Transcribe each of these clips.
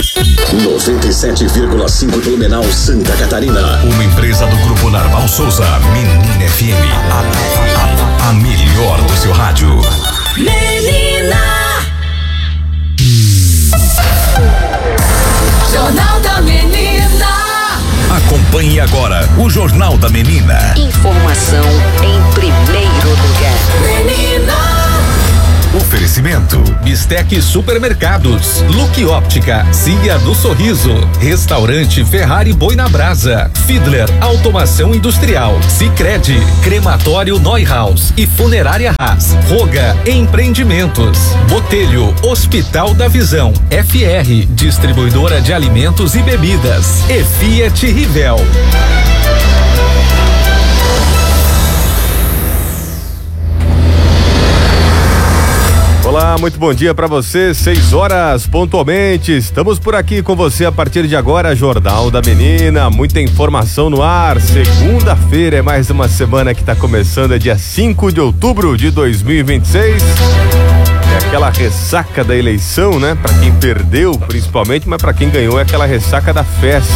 97,5 Blumenau, Santa Catarina. Uma empresa do Grupo Narval Souza, Menina FM. A melhor do seu rádio. Menina. Jornal da Menina. Acompanhe agora o Jornal da Menina. Informação em primeiro lugar. Menina. Oferecimento: Bistec Supermercados, Look Óptica, Cia do Sorriso, Restaurante Ferrari Boi na Brasa, Fiedler Automação Industrial, Sicredi, Crematório Neuhaus e Funerária Haas, Roga Empreendimentos, Botelho, Hospital da Visão, FR, Distribuidora de Alimentos e Bebidas, e Fiat Rivel. Olá, muito bom dia para você, 6 horas pontualmente, estamos por aqui com você a partir de agora, Jornal da Menina, muita informação no ar, segunda-feira é mais uma semana que está começando, é dia 5 de outubro de 2026, é aquela ressaca da eleição, né, para quem perdeu principalmente, mas para quem ganhou é aquela ressaca da festa,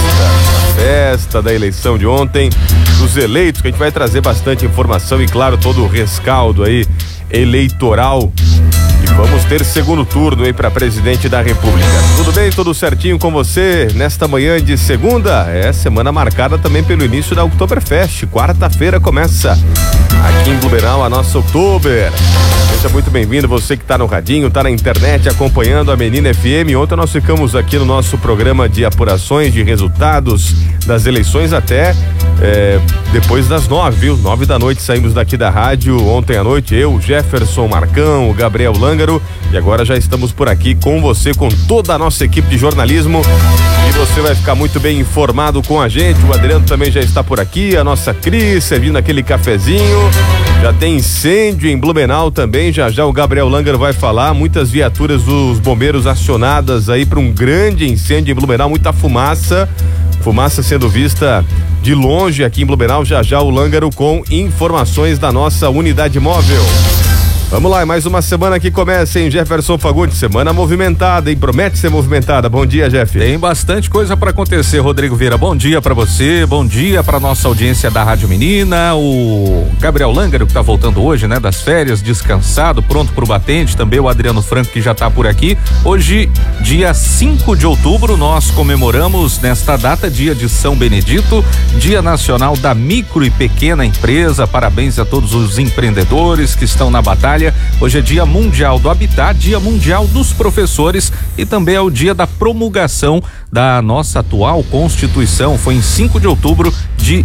da eleição de ontem, dos eleitos, que a gente vai trazer bastante informação e claro, todo o rescaldo aí eleitoral. E vamos ter segundo turno aí para presidente da República. Tudo bem? Tudo certinho com você nesta manhã de segunda? É semana marcada também pelo início da Oktoberfest. Quarta-feira começa aqui em Blumenau a nossa Oktober. Seja muito bem-vindo, você que está no radinho, está na internet acompanhando a Menina FM. Ontem nós ficamos aqui no nosso programa de apurações de resultados das eleições até depois das 9, viu? 9 da noite saímos daqui da rádio ontem à noite, eu, Jefferson Marcão, o Gabriel Lângaro, e agora já estamos por aqui com você, com toda a nossa equipe de jornalismo, e você vai ficar muito bem informado com a gente. O Adriano também já está por aqui, a nossa Cris servindo aquele cafezinho, já tem incêndio em Blumenau também, já o Gabriel Lângaro vai falar, muitas viaturas dos bombeiros acionadas aí para um grande incêndio em Blumenau, muita fumaça sendo vista de longe aqui em Blumenau, já o Lângaro com informações da nossa unidade móvel. Vamos lá, mais uma semana que começa, hein, Jefferson Fagundes, semana movimentada, hein, promete ser movimentada. Bom dia, Jeff. Tem bastante coisa para acontecer, Rodrigo Vieira, bom dia para você, bom dia para nossa audiência da Rádio Menina, o Gabriel Lângaro que tá voltando hoje, né, das férias, descansado, pronto pro batente, também o Adriano Franco que já tá por aqui. Hoje, dia 5 de outubro, nós comemoramos nesta data, dia de São Benedito, Dia Nacional da Micro e Pequena Empresa, parabéns a todos os empreendedores que estão na batalha. Hoje é Dia Mundial do Habitat, Dia Mundial dos Professores e também é o dia da promulgação da nossa atual Constituição. Foi em 5 de outubro de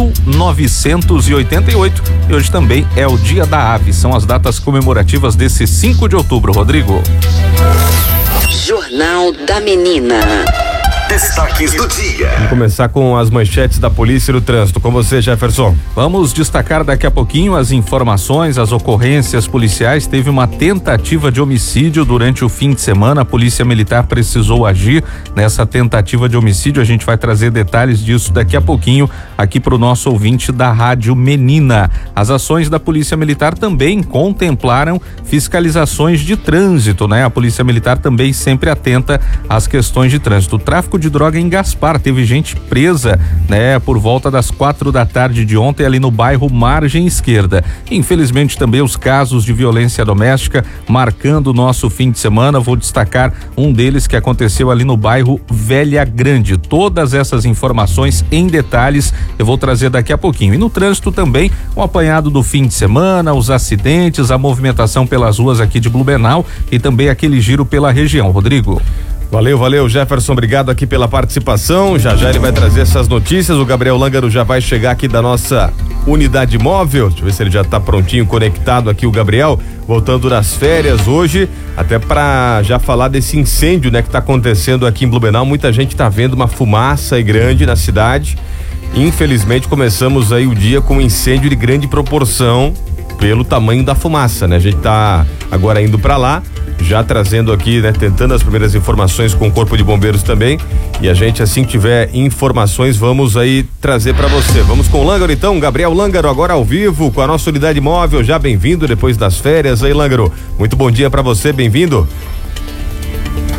1988 e hoje também é o Dia da Ave. São as datas comemorativas desse 5 de outubro, Rodrigo. Jornal da Menina. Destaques do dia. Vamos começar com as manchetes da polícia e do trânsito. Com você, Jefferson. Vamos destacar daqui a pouquinho as informações, as ocorrências policiais. Teve uma tentativa de homicídio durante o fim de semana. A Polícia Militar precisou agir nessa tentativa de homicídio. A gente vai trazer detalhes disso daqui a pouquinho aqui para o nosso ouvinte da Rádio Menina. As ações da Polícia Militar também contemplaram fiscalizações de trânsito, né? A Polícia Militar também sempre atenta às questões de trânsito. O tráfico de droga em Gaspar, teve gente presa, né, por volta das 4 da tarde de ontem ali no bairro Margem Esquerda. Infelizmente também os casos de violência doméstica marcando o nosso fim de semana. Vou destacar um deles que aconteceu ali no bairro Velha Grande. Todas essas informações em detalhes eu vou trazer daqui a pouquinho. E no trânsito também um apanhado do fim de semana, os acidentes, a movimentação pelas ruas aqui de Blumenau e também aquele giro pela região. Rodrigo. Valeu, Jefferson, obrigado aqui pela participação, já ele vai trazer essas notícias, o Gabriel Lângaro já vai chegar aqui da nossa unidade móvel, deixa eu ver se ele já tá prontinho, conectado aqui o Gabriel, voltando das férias hoje, até para já falar desse incêndio, né, que tá acontecendo aqui em Blumenau. Muita gente tá vendo uma fumaça aí grande na cidade, infelizmente começamos aí o dia com um incêndio de grande proporção, pelo tamanho da fumaça, né? A gente tá agora indo para lá, já trazendo aqui, né, tentando as primeiras informações com o Corpo de Bombeiros também, e a gente, assim que tiver informações, vamos aí trazer para você. Vamos com o Lângaro então, Gabriel Lângaro agora ao vivo com a nossa unidade móvel, já bem-vindo depois das férias aí, Lângaro, muito bom dia para você, bem-vindo.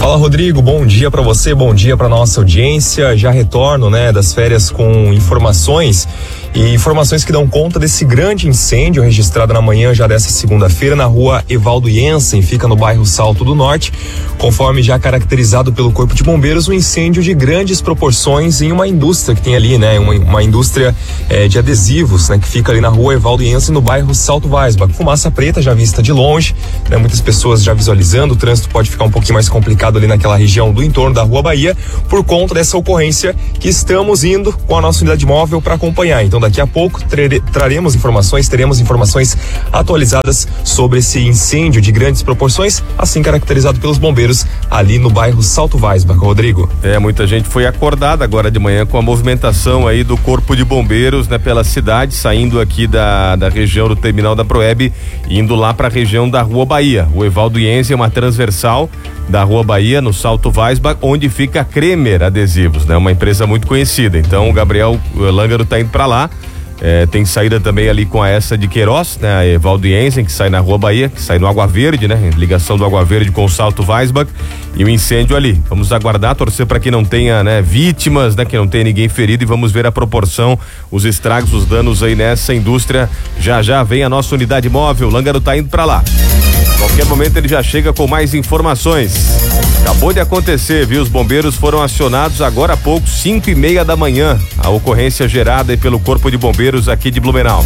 Fala, Rodrigo, bom dia para você, bom dia para nossa audiência. Já retorno, das férias com informações que dão conta desse grande incêndio registrado na manhã já dessa segunda-feira na rua Evaldo Jensen, fica no bairro Salto do Norte. Conforme já caracterizado pelo Corpo de Bombeiros, um incêndio de grandes proporções em uma indústria que tem ali, uma indústria de adesivos, que fica ali na rua Evaldo Jensen, no bairro Salto Weisbach. Fumaça preta já vista de longe, muitas pessoas já visualizando. O trânsito pode ficar um pouquinho mais complicado ali naquela região do entorno da Rua Bahia por conta dessa ocorrência que estamos indo com a nossa unidade móvel para acompanhar. Então daqui a pouco teremos informações atualizadas sobre esse incêndio de grandes proporções, assim caracterizado pelos bombeiros ali no bairro Salto Weisbach, Rodrigo. Muita gente foi acordada agora de manhã com a movimentação aí do Corpo de Bombeiros, pela cidade, saindo aqui da região do terminal da Proeb, indo lá para a região da Rua Bahia. O Evaldo Jensen é uma transversal da Rua Bahia, no Salto Weisbach, onde fica a Kremer Adesivos, uma empresa muito conhecida. Então o Gabriel Langaro tá indo para lá. Tem saída também ali com a essa de Queiroz, a Evaldo Jensen, que sai na Rua Bahia, que sai no Água Verde, ligação do Água Verde com o Salto Weisbach, e o incêndio ali. Vamos aguardar, torcer para que não tenha, vítimas, que não tenha ninguém ferido, e vamos ver a proporção, os estragos, os danos aí nessa indústria. Já vem a nossa unidade móvel, o Langaro tá indo para lá. Qualquer momento ele já chega com mais informações. Acabou de acontecer, viu? Os bombeiros foram acionados agora há pouco, 5:30 da manhã. A ocorrência gerada aí pelo Corpo de Bombeiros aqui de Blumenau.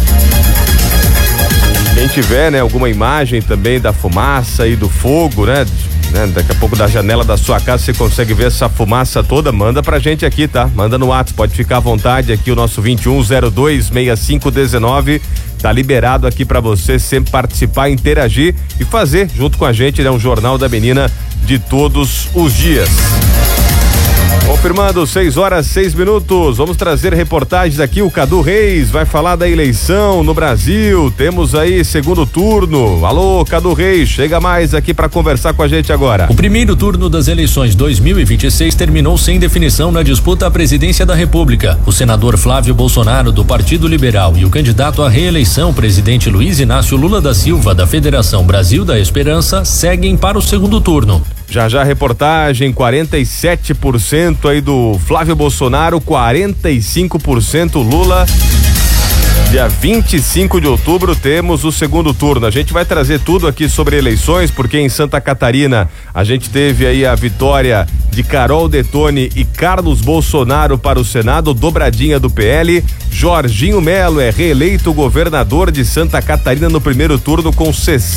Quem tiver, alguma imagem também da fumaça e do fogo, daqui a pouco da janela da sua casa você consegue ver essa fumaça toda, manda pra gente aqui, tá? Manda no WhatsApp, pode ficar à vontade aqui, o nosso 21026519 tá liberado aqui pra você sempre participar, interagir e fazer junto com a gente, um Jornal da Menina de todos os dias. Confirmando, 6:06. Vamos trazer reportagens aqui. O Cadu Reis vai falar da eleição no Brasil. Temos aí segundo turno. Alô, Cadu Reis, chega mais aqui para conversar com a gente agora. O primeiro turno das eleições 2026 terminou sem definição na disputa à presidência da República. O senador Flávio Bolsonaro, do Partido Liberal, e o candidato à reeleição, presidente Luiz Inácio Lula da Silva, da Federação Brasil da Esperança, seguem para o segundo turno. Já reportagem, 47% aí do Flávio Bolsonaro, 45% Lula. Dia 25 de outubro temos o segundo turno. A gente vai trazer tudo aqui sobre eleições, porque em Santa Catarina a gente teve aí a vitória de Carol Detoni e Carlos Bolsonaro para o Senado, dobradinha do PL. Jorginho Melo é reeleito governador de Santa Catarina no primeiro turno com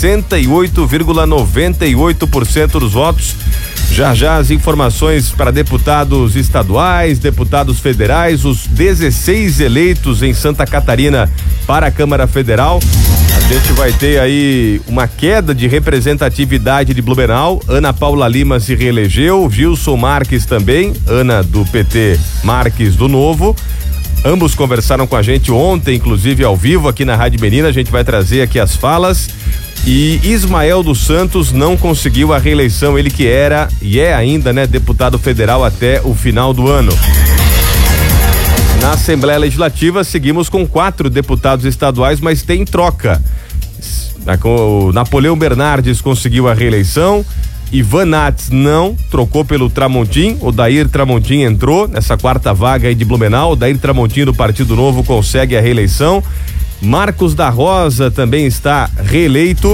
68,98% dos votos. Já as informações para deputados estaduais, deputados federais, os 16 eleitos em Santa Catarina para a Câmara Federal. A gente vai ter aí uma queda de representatividade de Blumenau. Ana Paula Lima se reelegeu, Gilson Marques também, Ana do PT, Marques do Novo. Ambos conversaram com a gente ontem, inclusive ao vivo aqui na Rádio Menina. A gente vai trazer aqui as falas. E Ismael dos Santos não conseguiu a reeleição, ele que era e é ainda, deputado federal até o final do ano. Na Assembleia Legislativa seguimos com 4 deputados estaduais, mas tem troca. O Napoleão Bernardes conseguiu a reeleição, Ivan Nats não, trocou pelo Tramontim, o Dair Tramontim entrou nessa quarta vaga aí de Blumenau, o Dair Tramontim do Partido Novo consegue a reeleição. Marcos da Rosa também está reeleito.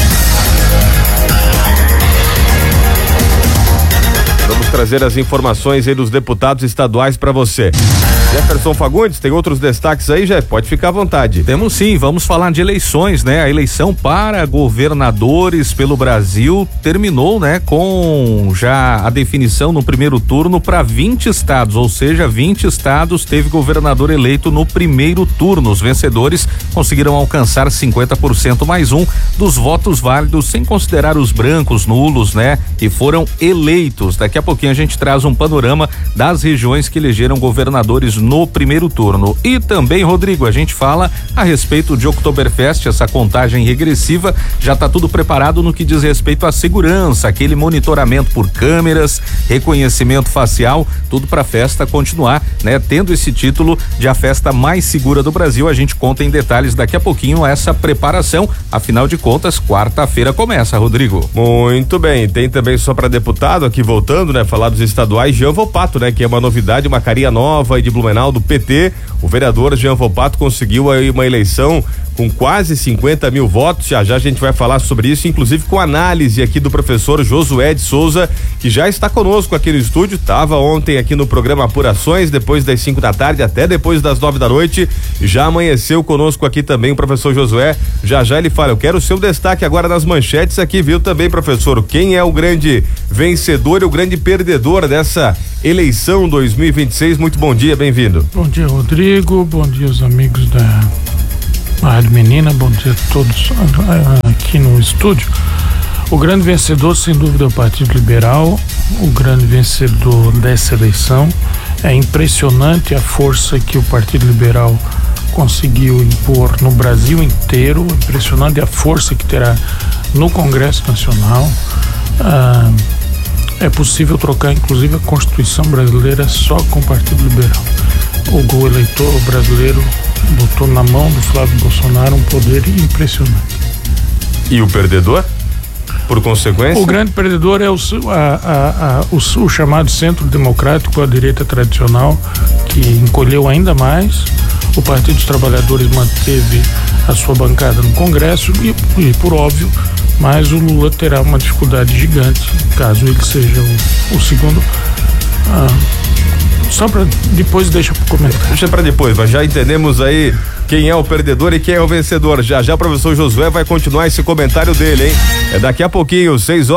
Vamos trazer as informações aí dos deputados estaduais para você. Jefferson Fagundes, tem outros destaques aí, Jeff? Pode ficar à vontade. Temos sim, vamos falar de eleições, A eleição para governadores pelo Brasil terminou, com já a definição no primeiro turno para 20 estados, ou seja, 20 estados teve governador eleito no primeiro turno. Os vencedores conseguiram alcançar 50% mais um dos votos válidos, sem considerar os brancos, nulos, e foram eleitos. Daqui a pouquinho a gente traz um panorama das regiões que elegeram governadores no primeiro turno. E também, Rodrigo, a gente fala a respeito de Oktoberfest, essa contagem regressiva, já está tudo preparado no que diz respeito à segurança, aquele monitoramento por câmeras, reconhecimento facial, tudo para a festa continuar, né? Tendo esse título de a festa mais segura do Brasil. A gente conta em detalhes daqui a pouquinho essa preparação, afinal de contas, quarta-feira começa, Rodrigo. Muito bem, tem também só para deputado aqui voltando, né? Falar dos estaduais, Jean Volpato, né? Que é uma novidade, uma carinha nova aí de Blumenau do PT. O vereador Jean Volpato conseguiu aí uma eleição com quase 50 mil votos. Já a gente vai falar sobre isso, inclusive com análise aqui do professor Josué de Souza, que já está conosco aqui no estúdio. Estava ontem aqui no programa Apurações, depois das 5 da tarde até depois das 9 da noite. Já amanheceu conosco aqui também o professor Josué. Já ele fala, eu quero o seu destaque agora nas manchetes aqui, viu também, professor? Quem é o grande vencedor e o grande perdedor dessa eleição 2026? Muito bom dia, bem-vindo. Bom dia, Rodrigo. Bom dia, os amigos da Rádio Menina. Bom dia a todos aqui no estúdio. O grande vencedor, sem dúvida, é o Partido Liberal. O grande vencedor dessa eleição. É impressionante a força que o Partido Liberal conseguiu impor no Brasil inteiro. Impressionante a força que terá no Congresso Nacional. É possível trocar, inclusive, a Constituição brasileira só com o Partido Liberal. O eleitor brasileiro botou na mão do Flávio Bolsonaro um poder impressionante. E o perdedor? Por consequência? O grande perdedor é o chamado Centro Democrático, a direita tradicional, que encolheu ainda mais. O Partido dos Trabalhadores manteve a sua bancada no Congresso e por óbvio, mas o Lula terá uma dificuldade gigante caso ele seja o segundo. Só para depois, deixa para comentar. Deixa para depois, mas já entendemos aí quem é o perdedor e quem é o vencedor. Já o professor Josué vai continuar esse comentário dele, hein? É daqui a pouquinho,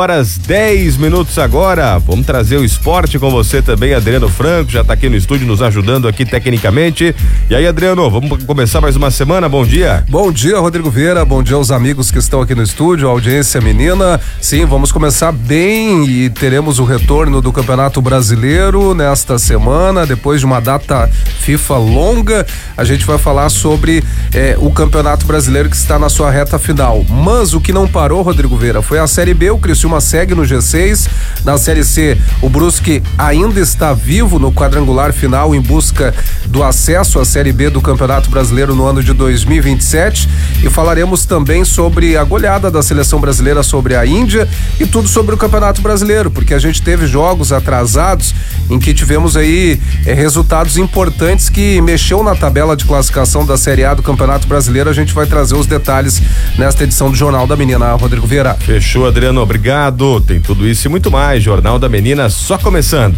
6h10 agora. Vamos trazer o esporte com você também, Adriano Franco, já tá aqui no estúdio nos ajudando aqui tecnicamente. E aí, Adriano, vamos começar mais uma semana, bom dia. Bom dia, Rodrigo Vieira, bom dia aos amigos que estão aqui no estúdio, a audiência menina. Sim, vamos começar bem e teremos o retorno do Campeonato Brasileiro nesta semana, depois de uma data FIFA longa. A gente vai falar sobre o Campeonato Brasileiro que está na sua reta final. Mas o que não parou, Rodrigo Vieira, foi a Série B. O Criciúma segue no G6. Na Série C, o Brusque ainda está vivo no quadrangular final em busca do acesso à Série B do Campeonato Brasileiro no ano de 2027. E falaremos também sobre a goleada da seleção brasileira sobre a Índia e tudo sobre o Campeonato Brasileiro, porque a gente teve jogos atrasados em que tivemos aí resultados importantes que mexeu na tabela de classificação da Série A do Campeonato Brasileiro. A gente vai trazer os detalhes nesta edição do Jornal da Menina, Rodrigo Vieira. Fechou, Adriano, obrigado. Tem tudo isso e muito mais. Jornal da Menina só começando.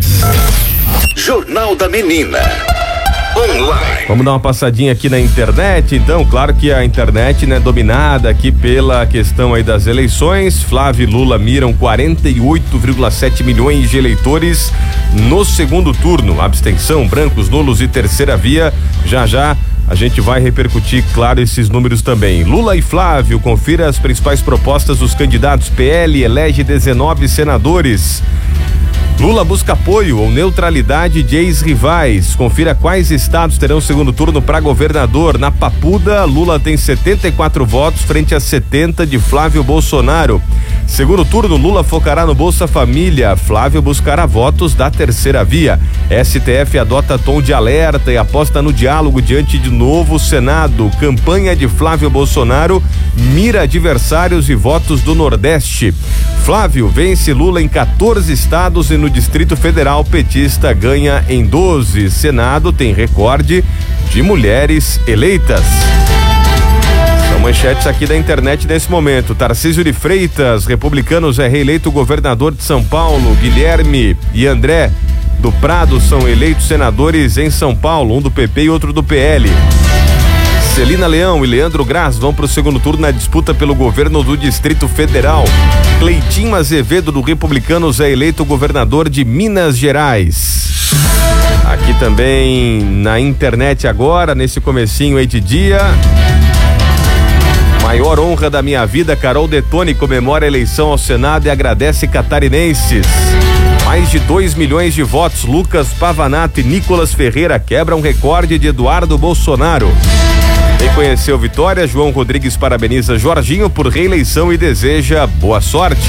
Jornal da Menina online. Vamos dar uma passadinha aqui na internet, então, claro que a internet, né, dominada aqui pela questão aí das eleições. Flávio e Lula miram 48,7 milhões de eleitores no segundo turno. Abstenção, brancos, nulos e terceira via. Já a gente vai repercutir, claro, esses números também. Lula e Flávio, confira as principais propostas dos candidatos. PL elege 19 senadores. Lula busca apoio ou neutralidade de ex-rivais. Confira quais estados terão segundo turno para governador. Na Papuda, Lula tem 74 votos frente a 70 de Flávio Bolsonaro. Segundo turno, Lula focará no Bolsa Família. Flávio buscará votos da terceira via. STF adota tom de alerta e aposta no diálogo diante de novo Senado. Campanha de Flávio Bolsonaro mira adversários e votos do Nordeste. Flávio vence Lula em 14 estados e no Distrito Federal petista ganha em 12. Senado tem recorde de mulheres eleitas. São manchetes aqui da internet nesse momento. Tarcísio de Freitas, republicanos, é reeleito governador de São Paulo. Guilherme e André do Prado são eleitos senadores em São Paulo, um do PP e outro do PL. Celina Leão e Leandro Graz vão para o segundo turno na disputa pelo governo do Distrito Federal. Cleitinho Azevedo do Republicanos é eleito governador de Minas Gerais. Aqui também na internet agora, nesse comecinho aí de dia. Maior honra da minha vida, Carol Detoni comemora a eleição ao Senado e agradece catarinenses. Mais de 2 milhões de votos. Lucas Pavanato e Nicolas Ferreira quebram recorde de Eduardo Bolsonaro. Reconheceu vitória, João Rodrigues parabeniza Jorginho por reeleição e deseja boa sorte.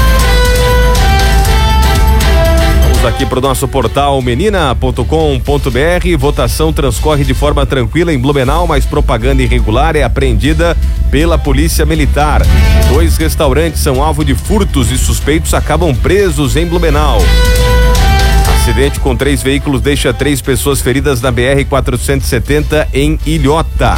Vamos aqui para o nosso portal menina.com.br. Votação transcorre de forma tranquila em Blumenau, mas propaganda irregular é apreendida pela Polícia Militar. 2 restaurantes são alvo de furtos e suspeitos acabam presos em Blumenau. Acidente com 3 veículos deixa 3 pessoas feridas na BR-470 em Ilhota.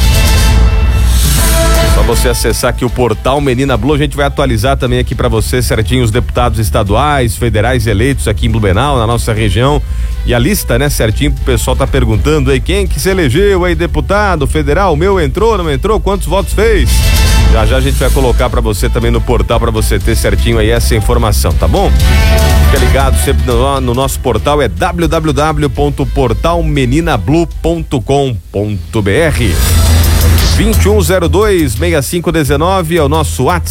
Só você acessar aqui o portal Menina Blue, a gente vai atualizar também aqui para você certinho os deputados estaduais, federais eleitos aqui em Blumenau, na nossa região. E a lista, né, certinho, o pessoal tá perguntando aí quem que se elegeu aí, deputado federal, o meu entrou, não entrou, quantos votos fez? Já já a gente vai colocar para você também no portal para você ter certinho aí essa informação, tá bom? Fica ligado sempre no nosso portal, é www.portalmeninablue.com.br. 2102-6519 é o nosso WhatsApp.